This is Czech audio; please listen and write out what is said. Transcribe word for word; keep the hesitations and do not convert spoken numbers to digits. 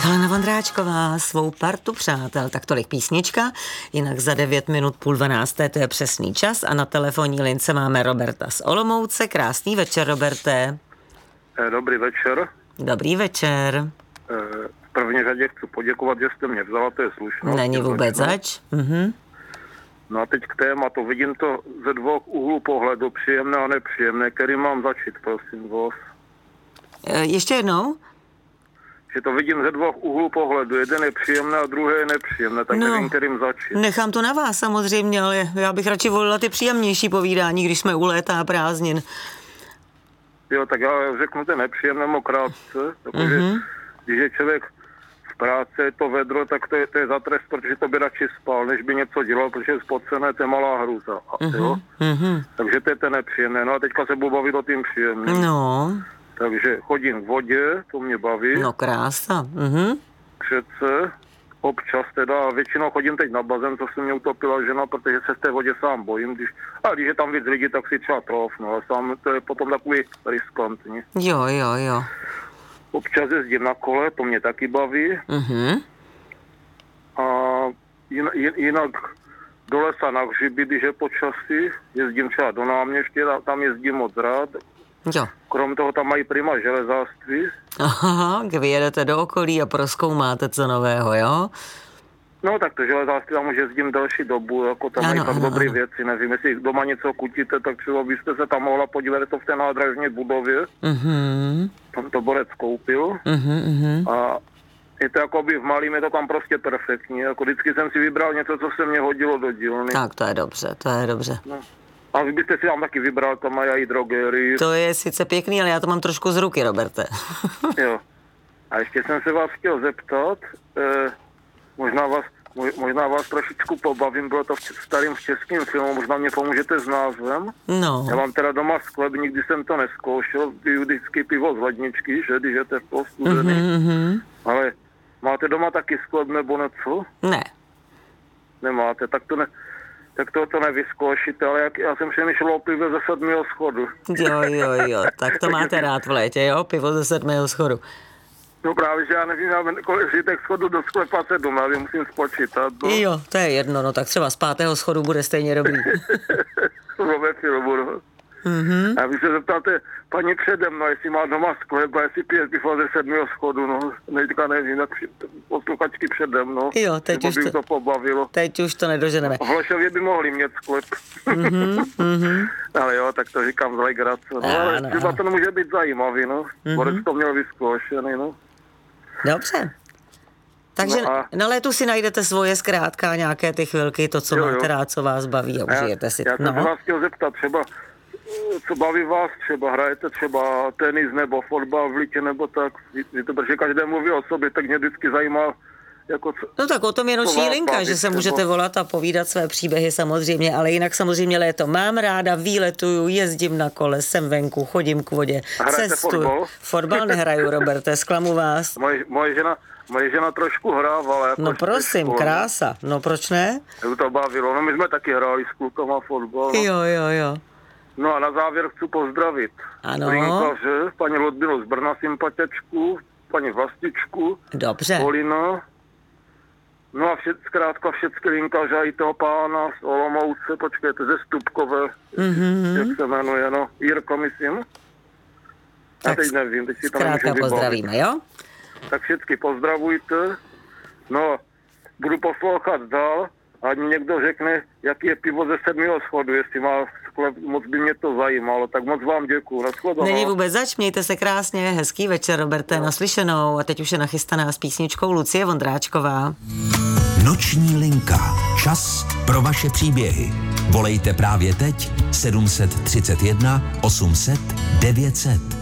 Helena Vondráčková, svou partu přátel, tak tolik písnička, jinak za devět minut půl dvanácté, to je přesný čas a na telefonní lince máme Roberta z Olomouce. Krásný večer, Roberte. Dobrý večer. Dobrý večer. V první řadě chci poděkovat, že jste mě vzala, to je slušnost. Není vůbec zač. Mhm. No a teď k tématu, vidím to ze dvou úhlů pohledu, příjemné a nepříjemné, který mám začít, prosím vás. Ještě jednou? Že to vidím ze dvou úhlů pohledu, jeden je příjemné a druhé je nepříjemné, tak no, nevím, kterým začít. Nechám to na vás samozřejmě, ale já bych radši volila ty příjemnější povídání, když jsme u léta a prázdnin. Jo, tak já řeknu ten nepříjemnému krátce, takže mm-hmm. když je člověk v práci, je to vedro, tak to je, to je za trest, protože to by radši spal, než by něco dělal, protože je spocené, to je malá hrůza. Mm-hmm. Jo? Mm-hmm. Takže to je ten nepříjemné, no a teďka se budu bavit o tím příjemným. No. Takže chodím k vodě, to mě baví. No krása. Mhm. Přece, občas teda, většinou chodím teď na bazén, co se mě utopila žena, protože se z té vodě sám bojím. Když, a když je tam víc lidí, tak si třeba troufnu, ale sám to je potom takový riskantní. Jo, jo, jo. Občas jezdím na kole, to mě taky baví. Mhm. A jinak, jinak do lesa na hřiby, když je počasí, jezdím třeba do Náměště, tam jezdím moc rád. Jo. Krom toho tam mají prima železářství. Aha, kdy vyjedete do okolí a prozkoumáte co nového, jo? No tak to železářství tam už jezdím další dobu, jako tam ano, mají tak dobré věci, nevím, jestli doma něco kutíte, tak třeba byste se tam mohla podívat, to v té nádražní budově. Mhm. Tam to borec koupil. Mhm, a je to jako by v malým, je to tam prostě perfektní, jako vždycky jsem si vybral něco, co se mě hodilo do dílny. Tak to je dobře, to je dobře. No. A vy byste si tam taky vybral, tam mají i drogery. To je sice pěkný, ale já to mám trošku z ruky, Roberte. Jo. A ještě jsem se vás chtěl zeptat, eh, možná, vás, možná vás trošičku pobavím, bylo to v starým v českém filmu, možná mě pomůžete s názvem. No. Já mám teda doma sklep, nikdy jsem to neskoušel, vždycky pivo z ledničky, že, když je teplo studený. Mm-hmm. Ale máte doma taky sklep nebo něco? Ne. Nemáte, tak to ne... Tak to, to nevyzkoušíte, ale jak, já jsem přemýšlel o pivo ze sedmého schodu. Jo, jo, jo, tak to máte rád v létě, jo? Pivo ze sedmého schodu. No právě, že já nevím, kolik těch schodů do sklepa sedm, já musím spočítat. No. Jo, to je jedno, no tak třeba z pátého schodu bude stejně dobrý. To ve filmu, no. Mm-hmm. A vy se zeptáte paní přede mnou, jestli má doma sklep a jestli pije pivo ze sedmého schodu, no. Teďka nevím, jak posluchačky přede mnou. Jo, teď už to, to pobavilo. Teď už to nedoženeme. V Hlešově by mohli mít sklep. Mm-hmm, mm-hmm. Ale jo, tak to říkám z legrace. No, ale no, třeba to může být zajímavý, no. Mm-hmm. Borec to měl vyzkoušený, no. Dobře. Takže no a... na létu si najdete svoje zkrátka nějaké ty chvilky, to, co jo, máte rád, co vás baví a užijete si. Já jsem no. se vás chtěl zeptat, třeba co baví vás, třeba hrajete třeba tenis nebo fotbal v Litě nebo tak, protože každý mluví o sobě, tak mě vždycky zajímá, jako co, no tak o tom je noční linka, že se třeba můžete volat a povídat své příběhy samozřejmě, ale jinak samozřejmě léto mám ráda, výletuju, jezdím na kole, jsem venku, chodím k vodě, cestuju. Fotbal? Fotbal nehraju, Roberte, zklamu vás. Moje, moje žena Moje žena trošku hrávala. Jako no prosím, školu. Krása. No proč ne? Jak to bavilo. No my jsme taky hráli s klukama fotbal. No. Jo, jo, jo. No a na závěr chci pozdravit. Ano. Linkaře, paní Ludmilu z Brna, sympatičku, paní Vlastičku. Dobře. Polina. No a všet, zkrátka všechny linkaře i toho pána z Olomouce, počkejte, ze Stupkové, mm-hmm. jak se jmenuje, no, Jirko, myslím. Já tak teď nevím, teď si to zkrátka pozdravíme, jo? Tak všechny pozdravujte. No, budu poslouchat dál, ať mi někdo řekne, jaký je pivo ze sedmého schodu, jestli má sklep, moc by mě to zajímalo. Tak moc vám děkuju. Nashledanou. Není vůbec zač, mějte se krásně, hezký večer, Roberte, no. Naslyšenou. A teď už je nachystaná s písničkou Lucie Vondráčková. Noční linka. Čas pro vaše příběhy. Volejte právě teď sedm set třicet jedna osm set devět set.